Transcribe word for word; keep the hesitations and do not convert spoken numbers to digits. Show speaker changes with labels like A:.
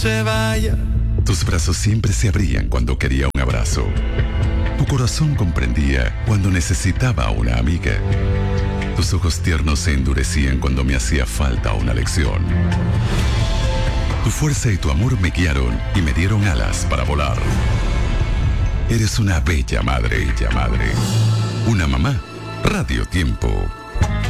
A: se vaya.
B: Tus brazos siempre se abrían cuando quería un abrazo. Tu corazón comprendía cuando necesitaba una amiga. Tus ojos tiernos se endurecían cuando me hacía falta una lección. Tu fuerza y tu amor me guiaron y me dieron alas para volar. Eres una bella madre, bella madre. Una mamá, Radio Tiempo.